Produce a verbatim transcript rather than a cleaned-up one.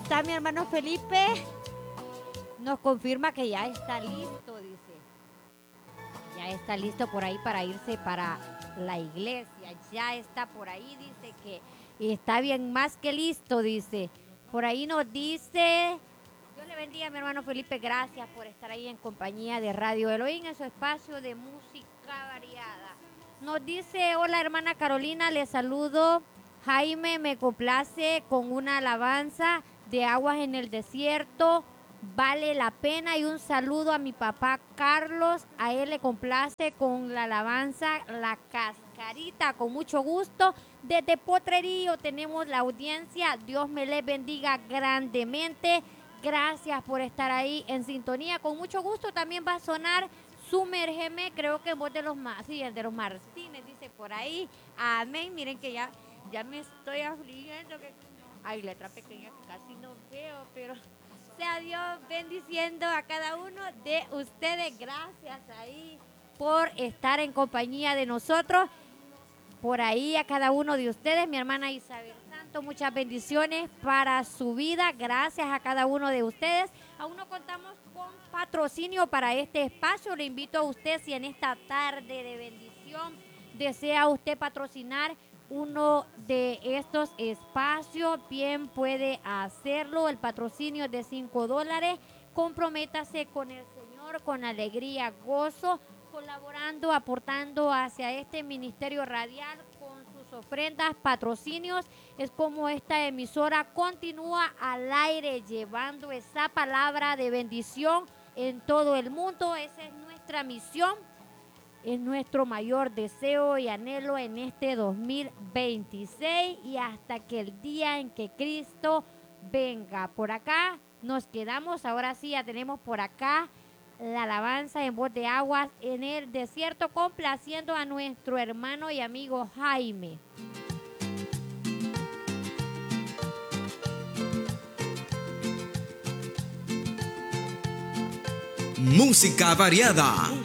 está mi hermano Felipe. Nos confirma que ya está listo, dice. Ya está listo por ahí para irse para la iglesia. Ya está por ahí, dice que está bien más que listo, dice. Por ahí nos dice... Dios le bendiga a mi hermano Felipe. Gracias por estar ahí en compañía de Radio Elohim en su espacio de música variada. Nos dice, hola hermana Carolina, le saludo. Jaime, me complace con una alabanza de Aguas en el Desierto. Vale la pena. Y un saludo a mi papá Carlos. A él le complace con la alabanza La Cascarita. Con mucho gusto. Desde Potrerío tenemos la audiencia. Dios me les bendiga grandemente. Gracias por estar ahí en sintonía. Con mucho gusto también va a sonar Sumérgeme, creo que en voz de los, sí, de los Martínez, dice por ahí. Amén. Miren que ya, ya me estoy afligiendo. Que, ay, letra pequeña que casi no veo, pero sea Dios bendiciendo a cada uno de ustedes. Gracias ahí por estar en compañía de nosotros. Por ahí a cada uno de ustedes, mi hermana Isabel Santo, muchas bendiciones para su vida. Gracias a cada uno de ustedes. Aún no contamos con patrocinio para este espacio. Le invito a usted, si en esta tarde de bendición desea usted patrocinar uno de estos espacios, bien puede hacerlo. El patrocinio es de cinco dólares. Comprométase con el Señor con alegría, gozo, colaborando, aportando hacia este ministerio radial con sus ofrendas, patrocinios. Es como esta emisora continúa al aire llevando esa palabra de bendición en todo el mundo. Esa es nuestra misión, es nuestro mayor deseo y anhelo en este dos mil veintiséis y hasta que el día en que Cristo venga. Por acá nos quedamos, ahora sí ya tenemos por acá la alabanza en voz de Aguas en el Desierto, complaciendo a nuestro hermano y amigo Jaime. Música variada.